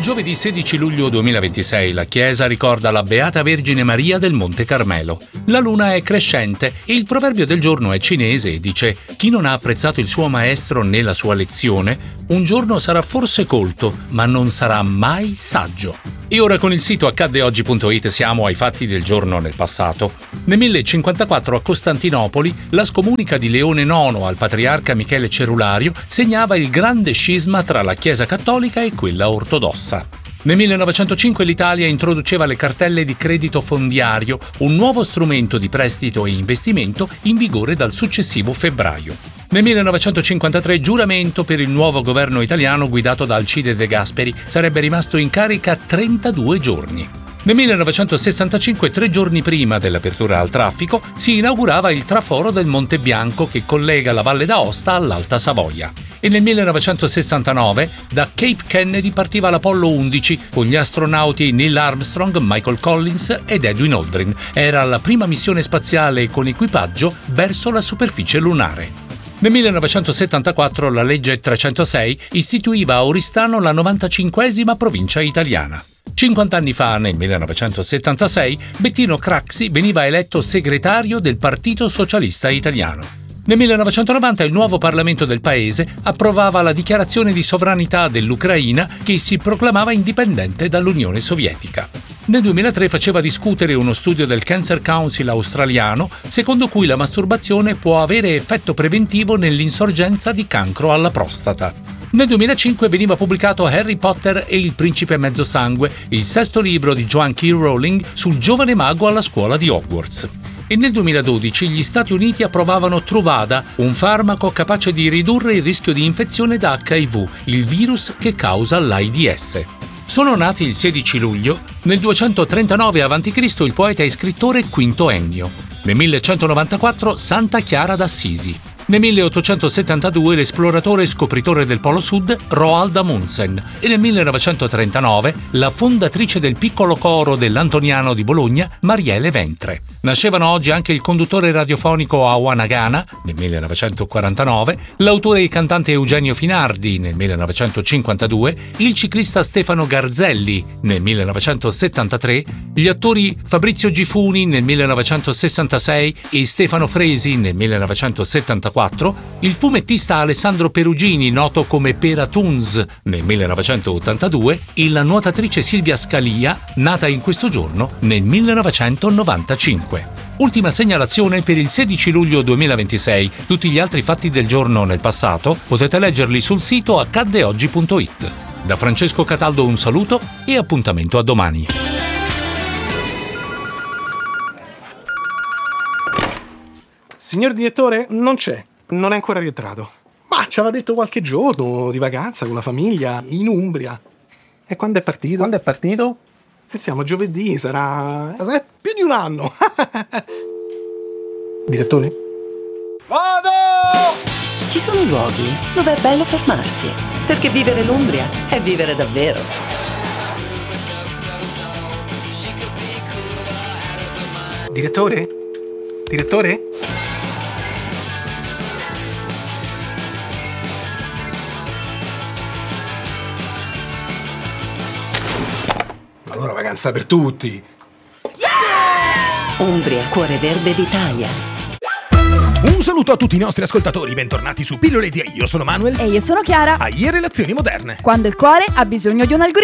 Giovedì 16 luglio 2026 la Chiesa ricorda la Beata Vergine Maria del Monte Carmelo. La luna è crescente e il proverbio del giorno è cinese e dice: chi non ha apprezzato il suo maestro né la sua lezione, un giorno sarà forse colto, ma non sarà mai saggio. E ora con il sito accaddeoggi.it siamo ai fatti del giorno nel passato. Nel 1054 a Costantinopoli la scomunica di Leone IX al patriarca Michele Cerulario segnava il grande scisma tra la Chiesa cattolica e quella ortodossa. Nel 1905 l'Italia introduceva le cartelle di credito fondiario, un nuovo strumento di prestito e investimento in vigore dal successivo febbraio. Nel 1953 giuramento per il nuovo governo italiano guidato da Alcide De Gasperi, sarebbe rimasto in carica 32 giorni. Nel 1965, 3 giorni prima dell'apertura al traffico, si inaugurava il traforo del Monte Bianco che collega la Valle d'Aosta all'Alta Savoia. E nel 1969 da Cape Kennedy partiva l'Apollo 11 con gli astronauti Neil Armstrong, Michael Collins ed Edwin Aldrin. Era la prima missione spaziale con equipaggio verso la superficie lunare. Nel 1974 la legge 306 istituiva a Oristano la 95esima provincia italiana. 50 anni fa, nel 1976, Bettino Craxi veniva eletto segretario del Partito Socialista Italiano. Nel 1990 il nuovo Parlamento del paese approvava la dichiarazione di sovranità dell'Ucraina che si proclamava indipendente dall'Unione Sovietica. Nel 2003 faceva discutere uno studio del Cancer Council australiano secondo cui la masturbazione può avere effetto preventivo nell'insorgenza di cancro alla prostata. Nel 2005 veniva pubblicato Harry Potter e il Principe Mezzosangue, il 6º libro di Joan K. Rowling sul giovane mago alla scuola di Hogwarts. E nel 2012 gli Stati Uniti approvavano Truvada, un farmaco capace di ridurre il rischio di infezione da HIV, il virus che causa l'AIDS. Sono nati il 16 luglio, nel 239 a.C. il poeta e scrittore Quinto Ennio, nel 1194 Santa Chiara d'Assisi, nel 1872 l'esploratore e scopritore del Polo Sud Roald Amundsen e nel 1939 la fondatrice del piccolo coro dell'Antoniano di Bologna Marielle Ventre. Nascevano oggi anche il conduttore radiofonico Awa Nagana nel 1949, l'autore e cantante Eugenio Finardi nel 1952, il ciclista Stefano Garzelli nel 1973, gli attori Fabrizio Gifuni nel 1966 e Stefano Fresi nel 1974, il fumettista Alessandro Perugini, noto come Pera Toons, nel 1982 e la nuotatrice Silvia Scalia, nata in questo giorno nel 1995. Ultima segnalazione per il 16 luglio 2026. Tutti gli altri fatti del giorno nel passato potete leggerli sul sito accaddeoggi.it. Da Francesco Cataldo un saluto e appuntamento a domani. Signor direttore, non c'è. Non è ancora rientrato. Ma ci aveva detto qualche giorno di vacanza con la famiglia in Umbria. E quando è partito? Quando è partito? Siamo a giovedì, sarà più di un anno. Direttore? Vado! Ci sono luoghi dove è bello fermarsi, perché vivere l'Umbria è vivere davvero. Direttore? Direttore? Allora vacanza per tutti. Umbria, cuore verde d'Italia. Un saluto a tutti i nostri ascoltatori, bentornati su Pillole di AI. Io sono Manuel e io sono Chiara. AI Relazioni Moderne. Quando il cuore ha bisogno di un algoritmo.